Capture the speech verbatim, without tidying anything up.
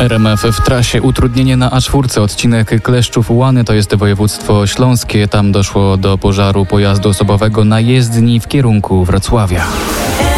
R M F w trasie. Utrudnienie na A cztery, odcinek Kleszczów-Łany, to jest województwo śląskie. Tam doszło do pożaru pojazdu osobowego na jezdni w kierunku Wrocławia.